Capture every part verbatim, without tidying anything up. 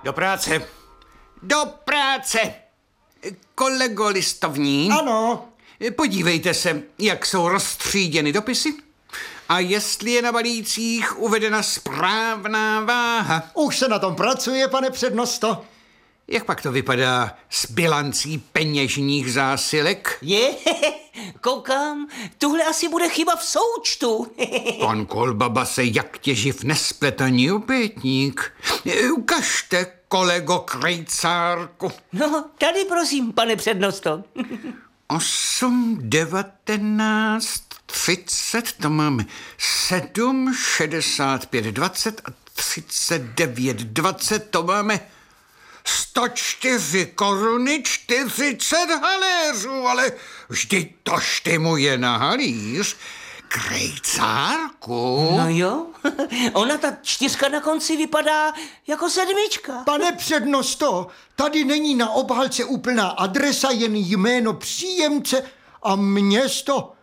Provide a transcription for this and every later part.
Do práce. Do práce. Kolego listovní. Ano. Podívejte se, jak jsou rozstříděny dopisy a jestli je na balících uvedena správná váha. Už se na tom pracuje, pane přednosto. Jak pak to vypadá s bilancí peněžních zásilek? Je, koukám, tuhle asi bude chyba v součtu. Pan Kolbaba se jak těživ nespletaný opětník. Ukažte, kolego Krejcárku. No, tady prosím, pane přednosto. Osm, devatenáct, třicet, to máme sedm, šedesát pět, dvacet a třicet devět, dvacet, to máme sto čtyři koruny, čtyřicet haléřů, ale vždyť to štimuje na halíř. Krejcárku. No jo, ona ta čtyřka na konci vypadá jako sedmička. Pane přednosto, tady není na obálce úplná adresa, jen jméno příjemce a město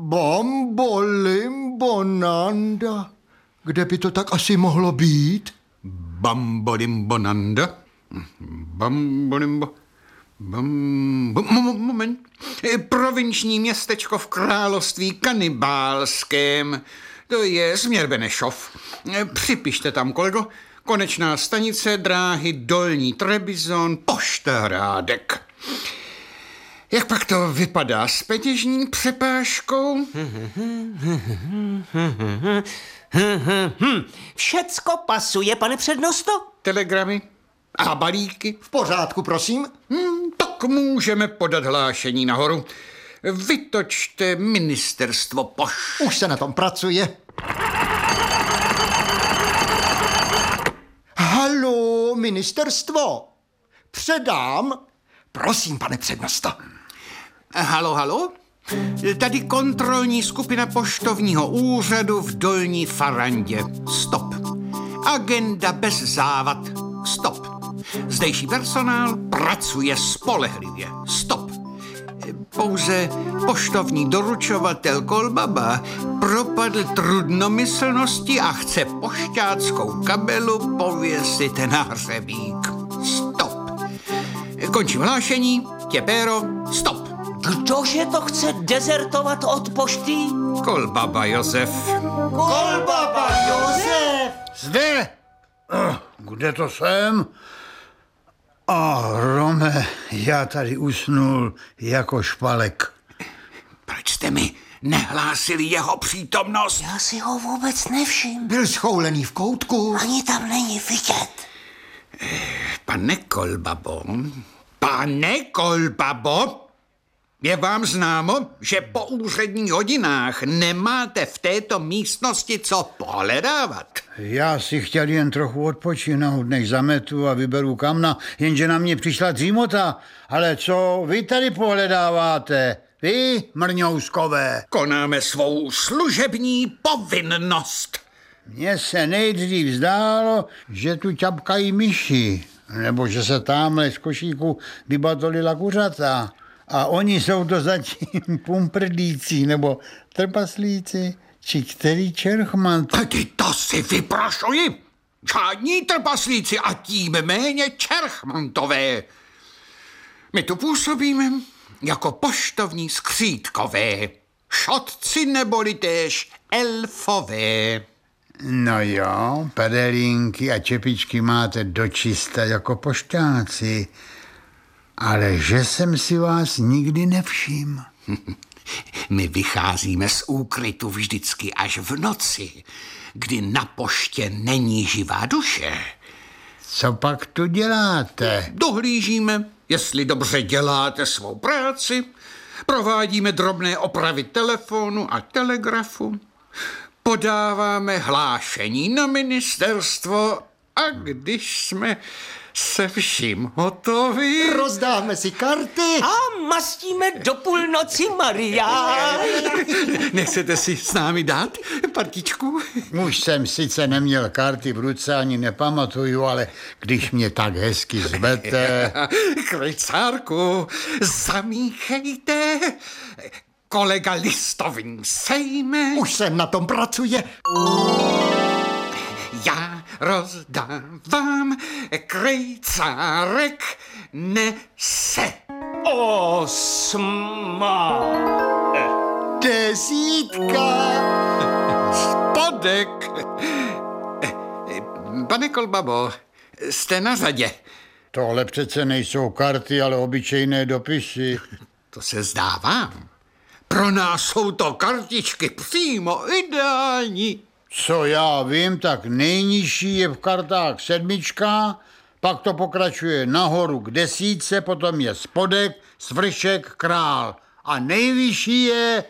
Bambolimbonanda. Kde by to tak asi mohlo být? Bambolimbonanda? Bambolimbo... Bam... Moment. Provinční městečko v království kanibálském. To je směr Benešov. Připište tam, kolego. Konečná stanice dráhy Dolní Trebizon, pošta Hrádek. Jak pak to vypadá s peněžní přepážkou? Všecko pasuje, pane přednosto? Telegramy a balíky? V pořádku, prosím. Hmm, tak můžeme podat hlášení nahoru. Vytočte ministerstvo pošt. Už se na tom pracuje. Haló, ministerstvo. Předám. Prosím, pane přednosto. Halo, halo? Tady kontrolní skupina poštovního úřadu v Dolní Farandě. Stop. Agenda bez závad. Stop. Zdejší personál pracuje spolehlivě. Stop. Pouze poštovní doručovatel Kolbaba propadl trudnomyslnosti a chce pošťáckou kabelu pověsit na hřebík. Stop. Končím hlášení. Těpéro. Stop. Kdože to chce dezertovat od pošty? Kolbaba Josef. Kolbaba Josef! Zde! Kde to jsem? A Rome, já tady usnul jako špalek. Proč jste mi nehlásili jeho přítomnost? Já si ho vůbec nevšim. Byl schoulený v koutku. Ani tam není vidět. Pane Kolbabo, pane Kolbabo, je vám známo, že po úředních hodinách nemáte v této místnosti co pohledávat? Já si chtěl jen trochu odpočinout, než zametu a vyberu kamna, jenže na mě přišla dřímota. Ale co vy tady pohledáváte? Vy, mrňouskové? Konáme svou služební povinnost. Mně se nejdřív zdálo, že tu ťapkají myši, nebo že se tamhle z košíku vybatolila kuřata. A oni jsou to zatím pumprdíci, nebo trpaslíci, či který čerchman. Ty to si vyprašuji. Žádní trpaslíci a tím méně čerchmantové. My tu působíme jako poštovní skřítkové, šotci neboli též elfové. No jo, pedelinky a čepičky máte dočista jako pošťáci, ale že jsem si vás nikdy nevšiml. My vycházíme z úkrytu vždycky až v noci, kdy na poště není živá duše. Co pak tu děláte? Dohlížíme, jestli dobře děláte svou práci, provádíme drobné opravy telefonu a telegrafu, podáváme hlášení na ministerstvo a když jsme se vším hotoví... Rozdáme si karty. A mastíme do půlnoci Maria. Nechcete si s námi dát partičku? Už jsem sice neměl karty v ruce, ani nepamatuju, ale když mě tak hezky zvete... Krejcárku, zamíchejte. Kolega listovní sejme. Už se na tom pracuje. já rozdávám, krejcárek nese. Osma. Desítka. Spodek. Pane Kolbabo, jste na řadě. Tohle přece nejsou karty, ale obyčejné dopisy. To se zdá vám. Pro nás jsou to kartičky přímo ideální. Co já vím, tak nejnižší je v kartách sedmička, pak to pokračuje nahoru k desítce, potom je spodek, svršek, král. A nejvyšší je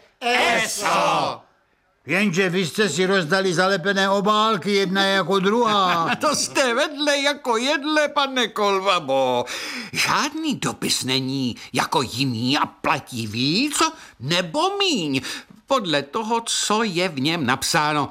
Eso. Jenže vy jste si rozdali zalepené obálky, jedna jako druhá. A to jste vedle jako jedle, pane Kolbabo. Žádný dopis není jako jiný a platí víc nebo míň. Podle toho, co je v něm napsáno.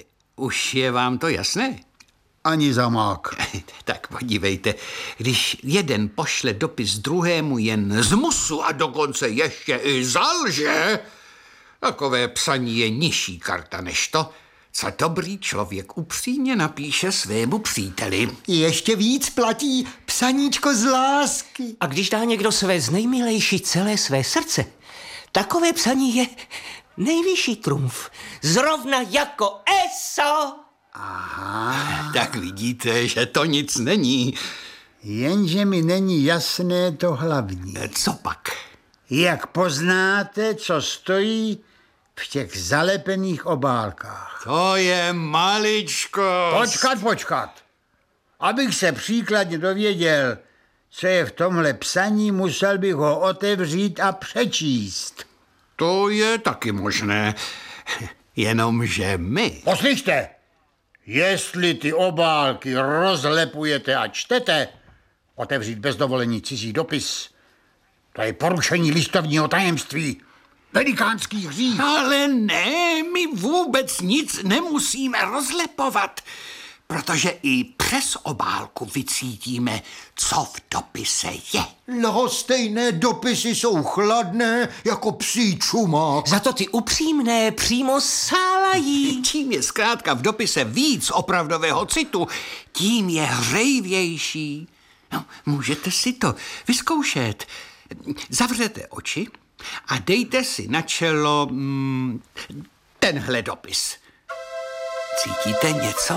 Už je vám to jasné? Ani zamák. Tak podívejte, když jeden pošle dopis druhému jen z musu a dokonce ještě i zalže, takové psaní je nižší karta než to, co dobrý člověk upřímně napíše svému příteli. Ještě víc platí psaníčko z lásky. A když dá někdo své z nejmilejší celé své srdce, takové psaní je nejvyšší trumf. Zrovna jako eso. Aha. Tak vidíte, že to nic není. Jenže mi není jasné to hlavní. Co pak? Jak poznáte, co stojí v těch zalepených obálkách? To je maličko. Počkat, počkat. Abych se příkladně dověděl, co je v tomhle psaní, musel bych ho otevřít a přečíst. To je taky možné. Jenomže my... Poslyšte, jestli ty obálky rozlepujete a čtete, otevřít bez dovolení cizí dopis, to je porušení listovního tajemství. Velikánský hřích. Ale ne, my vůbec nic nemusíme rozlepovat, protože i přes obálku vycítíme, co v dopise je. Lhostejné dopisy jsou chladné jako psí čumák. Za to ty upřímné přímo sálají. Čím je zkrátka v dopise víc opravdového citu, tím je hřejivější. No, můžete si to vyzkoušet. Zavřete oči a dejte si na čelo mm, tenhle dopis. Cítíte něco?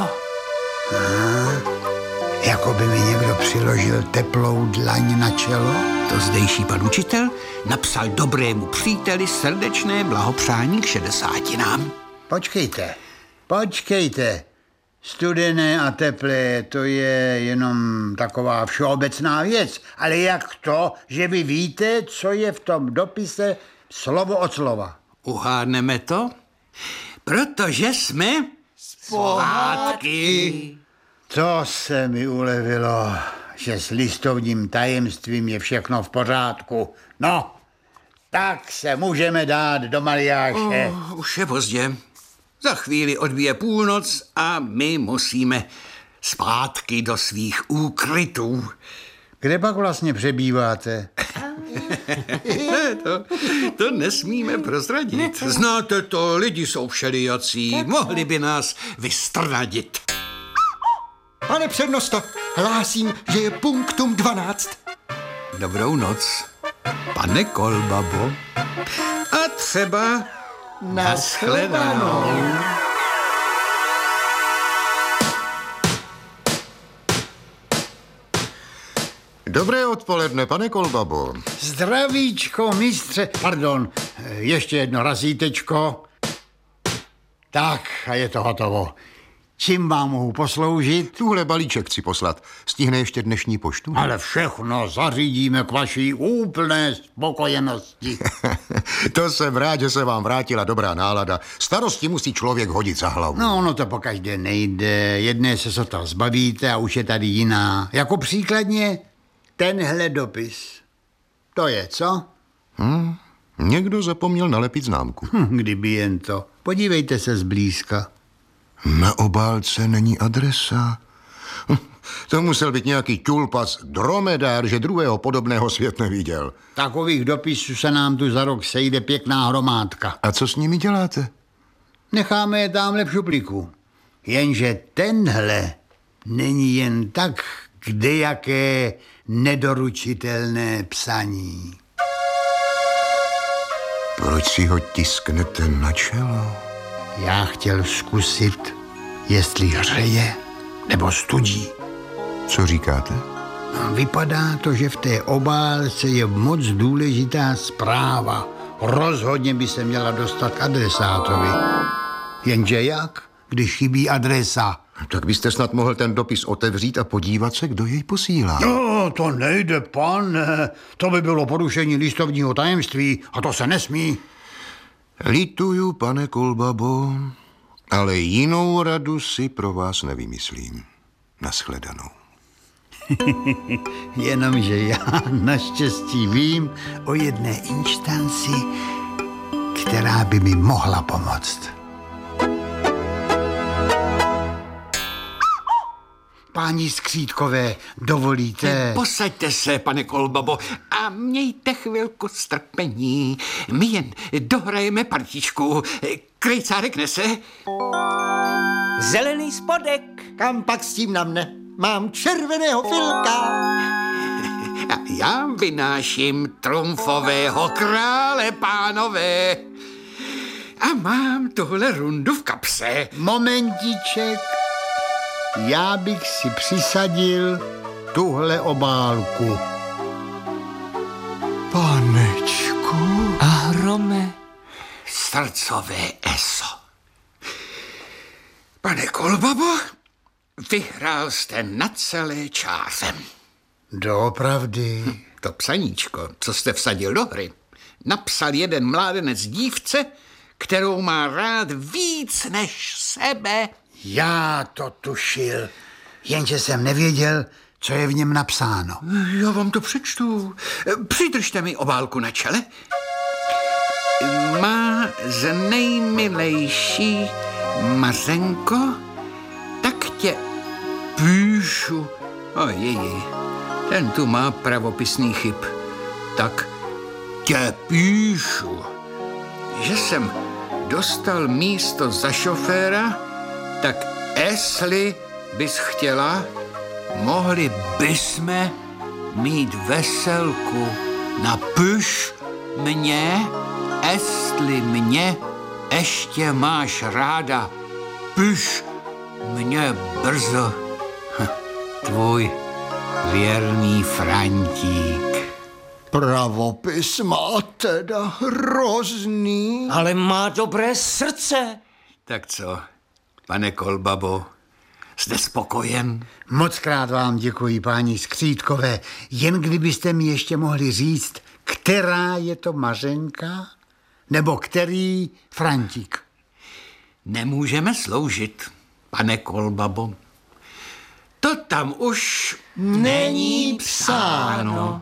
Jako by mi někdo přiložil teplou dlaň na čelo? To zdejší pan učitel napsal dobrému příteli srdečné blahopřání k šedesátinám. Počkejte, počkejte. Studené a teplé, to je jenom taková všeobecná věc. Ale jak to, že vy víte, co je v tom dopise slovo od slova? Uhádneme to? Protože jsme pohádky. To se mi ulevilo, že s listovním tajemstvím je všechno v pořádku. No, tak se můžeme dát do mariáše. Oh, už je pozdě. Za chvíli odbije půlnoc a my musíme zpátky do svých úkrytů. Kde pak vlastně přebýváte? to, to nesmíme prozradit. Znáte to, lidi jsou všelijací, mohli by nás vystrnadit. Pane přednosto, hlásím, že je punktum dvanáct. Dobrou noc, pane Kolbabo. A třeba nashledanou. Dobré odpoledne, pane Kolbabo. Zdravíčko, mistře. Pardon, ještě jedno razítečko. Tak, a je to hotovo. Čím vám mohu posloužit? Tuhle balíček chci poslat. Stihne ještě dnešní poštu? Ale všechno zařídíme k vaší úplné spokojenosti. To jsem rád, že se vám vrátila dobrá nálada. Starosti musí člověk hodit za hlavu. No, ono to pokaždé nejde. Jedné se sotva zbavíte a už je tady jiná. Jako příkladně tenhle dopis. To je, co? Hmm, někdo zapomněl nalepit známku. Hm, kdyby jen to. Podívejte se zblízka. Na obálce není adresa. To musel být nějaký tulpas, dromedár, že druhého podobného svět neviděl. Takových dopisů se nám tu za rok sejde pěkná hromádka. A co s nimi děláte? Necháme je tamhle v šuplíku. Jenže tenhle není jen tak kdejaké nedoručitelné psaní. Proč si ho tisknete na čelo? Já chtěl zkusit, jestli hřeje nebo studí. Co říkáte? Vypadá to, že v té obálce je moc důležitá zpráva. Rozhodně by se měla dostat k adresátovi. Jenže jak, když chybí adresa? Tak byste snad mohl ten dopis otevřít a podívat se, kdo jej posílá. No, to nejde, pane. To by bylo porušení listovního tajemství a to se nesmí. Lituju, pane Kolbabo, ale jinou radu si pro vás nevymyslím. Naschledanou. Jenomže já naštěstí vím o jedné instanci, která by mi mohla pomoct. Páni Skřítkové, dovolíte? Posaďte se, pane Kolbabo, a mějte chvilku strpení. My jen dohrajeme partičku. Krejcárek nese? Zelený spodek. Kam pak s tím na mne? Mám červeného filka. A já vynáším trumfového krále, pánové. A mám tuhle rundu v kapse. Momentiček. Já bych si přisadil tuhle obálku. Panečku. A hrome. Srdcové eso. Pane Kolbabo, vyhrál jste na celé čáře. Doopravdy. To psaníčko, co jste vsadil do hry, napsal jeden mládenec dívce, kterou má rád víc než sebe. Já to tušil, jenže jsem nevěděl, co je v něm napsáno. Já vám to přečtu. Přidržte mi obálku na čele. Má z nejmilejší Mařenko, tak tě píšu. Ojej, ten tu má pravopisný chyb. Tak tě píšu, že jsem dostal místo za šoféra, tak jestli bys chtěla, mohli bysme mít veselku. Napiš mě, jestli mě ještě máš ráda. Piš mě brzo. Hm, tvůj věrný Frantík. Pravopis má teda hrozný. Ale má dobré srdce. Tak co, pane Kolbabo, jste spokojen? Moc krát vám děkuji, páni Skřítkové. Jen kdybyste mi ještě mohli říct, která je to Mařenka, nebo který Frantík. Nemůžeme sloužit, pane Kolbabo. To tam už není psáno.